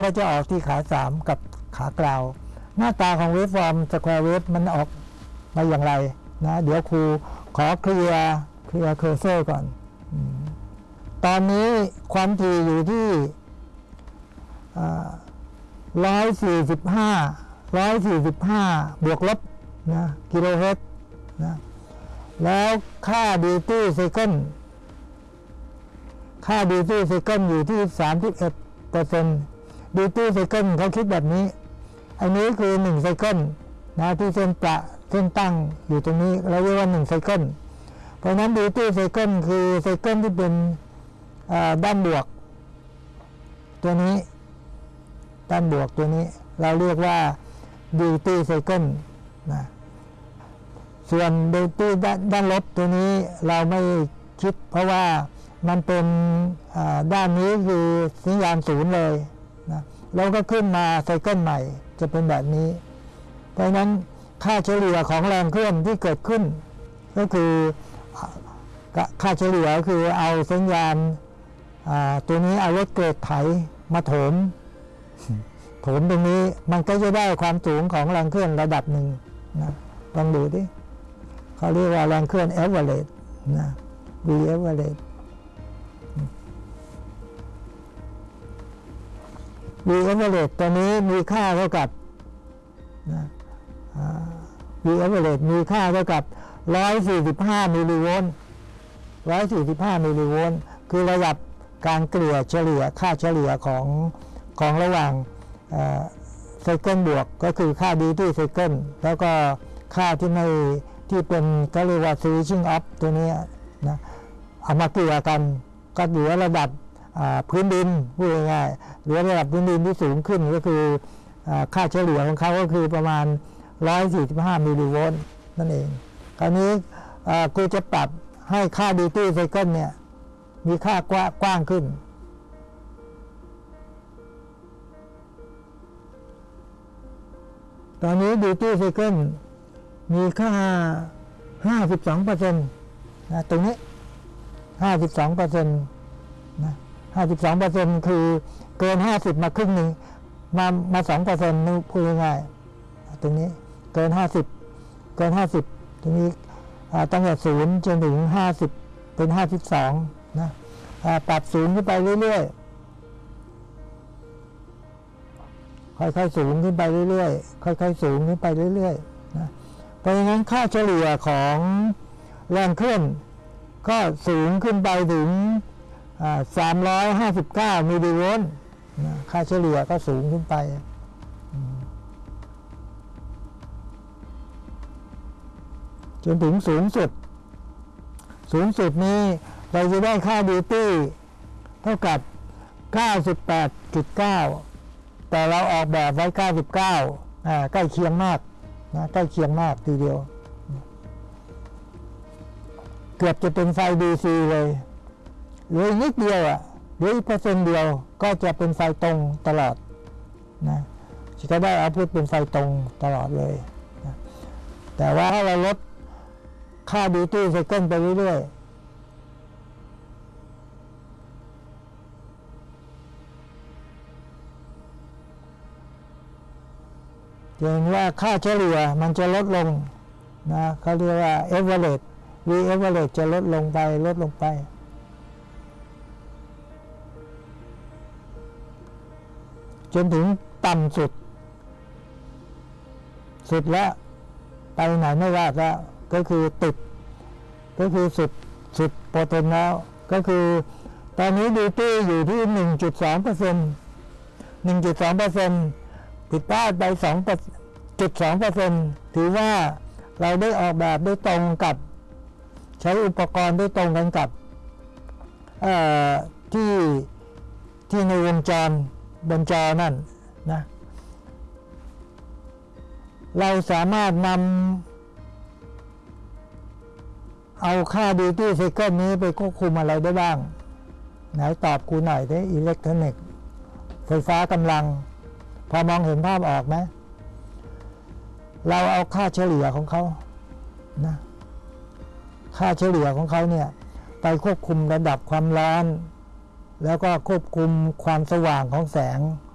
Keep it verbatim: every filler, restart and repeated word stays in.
ก็จะออกที่ขาสามกับขากราวหน้าตาของเวฟฟอร์มสแควร์เวฟมันออกมาอย่างไรนะเดี๋ยวครูขอเคลียร์เคลียร์เคอร์เซอร์ก่อนตอนนี้ความถี่อยู่ที่ร้อยสี่สิบห้าร้อยสี่สิบห้าบวกลบนะกิโลเฮิรตซ์นะแล้วค่าดิวตี้ไซเคิลค่าดิวตี้ไซเคิลอยู่ที่สามสิบเอ็ดเปอร์เซ็นต์ดิวตี้ไซเคิลเขาคิดแบบนี้อันนี้คือหนึ่งไซเคิลนะที่เส้นประเส้นตั้งอยู่ตรงนี้เราเรียกว่าหนึ่งไซเคิลเพราะนั้นดิวตี้ไซเคิลคือไซเคิลที่เป็นด้านบวกตัวนี้ด้านบวกตัวนี้เราเรียกว่า duty cycle นะส่วน duty ด้านด้านลบตัวนี้เราไม่คิดเพราะว่ามันเป็นด้านนี้คือสัญญาณศูนย์เลยนะแล้วก็ขึ้นมาไซเคิลใหม่จะเป็นแบบนี้เพราะฉะนั้นค่าเฉลี่ยของแรงเคลื่อนที่เกิดขึ้นก็คือค่าเฉลี่ยคือเอาสัญญาณตัวนี้เอารถเกรดไถมาโถมโถมตรงนี้มันก็จะได้ความสูงของแรงเคลื่อนระดับหนึ่งนะลองดูดิเขาเรียกว่าแรงเคลื่อน average นะ v average v average ตัวนี้มีค่าเท่ากับนะ v average มีค่าเท่ากับหนึ่งร้อยสี่สิบห้ามิลลิโวลต์หนึ่งร้อยสี่สิบห้ามิลลิโวลต์คือระดับการเกลี่ยเฉลี่ยค่าเฉลี่ยของของระหว่างไซเคิลบวกก็คือค่าดีที่ไซเคิลแล้วก็ค่าที่ไม่ที่เป็นก็เรียกว่า switching off ตัวนี้นะเอามาเกลี่ยกันก็เหลือระดับพื้นดินพูดง่ายๆเหลือระดับพื้นดินที่สูงขึ้นก็คือค่าเฉลี่ยของเขาก็คือประมาณหนึ่งร้อยสี่สิบห้ามิลลิโวลต์นั่นเองคราวนี้กูจะปรับให้ค่าดีที่ไซเคิลเนี่ยมีค่ากว้างขึ้นตอนนี้ duty cycle มีค่า ห้าสิบสองเปอร์เซ็นต์ นะตรงนี้ ห้าสิบสองเปอร์เซ็นต์ นะ ห้าสิบสองเปอร์เซ็นต์ คือเกิน ห้าสิบ มาครึ่งหนึ่งมามา สองเปอร์เซ็นต์ นึกพูดง่ายๆตรงนี้เกิน ห้าสิบ เกิน ห้าสิบ ตรงนี้ตั้งแต่ศูนย์จนถึง ห้าสิบ เป็น ห้าสิบสอง นะปรับศูนย์ขึ้นไปเรื่อยๆค่อยๆสูงขึ้นไปเรื่อยๆค่อยๆสูงขึ้นไปเรื่อยๆนะเพราะงั้นค่าเฉลี่ยของแรงเคลื่อนก็สูงขึ้นไปถึงสามร้อยห้าสิบเก้ามิลลิโวลต์นะค่าเฉลี่ยก็สูงขึ้นไปจนถึงสูงสุดสูงสุดนี้เราจะได้ค่าดิวตี้เท่ากับ เก้าสิบแปดจุดเก้าแต่เราออกแบบไว้เก้าสิบเก้าอ่าใกล้เคียงมากนะใกล้เคียงมากทีเดียวเกือบจะเป็นไฟ ดี ซี เลยเหลืออีกนิดเดียวอ่ะเหลืออีกเปอร์เซ็นต์เดียวก็จะเป็นไฟตรงตลอดนะจะได้เอาพุทเป็นไฟตรงตลอดเลยนะแต่ว่าถ้าเราลดค่า duty cycle ไปเรื่อยๆเห็นว่าค่าเฉลี่ยมันจะลดลงนะเขาเรียกว่า average v average จะลดลงไปลดลงไปจนถึงต่ำสุดสุดแล้วไปไหนไม่รอดแล้วก็คือติดก็คือสุดสุดโปรตนแล้วก็คือตอนนี้ดิวตี้อยู่ที่ หนึ่งจุดสองเปอร์เซ็นต์ หนึ่งจุดสองเปอร์เซ็นต์ผิดพลาดไป สองจุดสองเปอร์เซ็นต์ ถือว่าเราได้ออกแบบได้ตรงกับใช้อุปกรณ์ได้ตรงกันกับที่ที่ในวงจรบนจอนั่นนะเราสามารถนำเอาค่า duty cycle นี้ไปควบคุมอะไรได้บ้างไหนตอบกูหน่อยได้อิเล็กทรอนิกส์ไฟฟ้ากำลังพอมองเห็นภาพออกไหมเราเอาค่าเฉลี่ยของเขานะค่าเฉลี่ยของเขาเนี่ยไปควบคุมระดับความร้อนแล้วก็ควบคุมความสว่างของแสง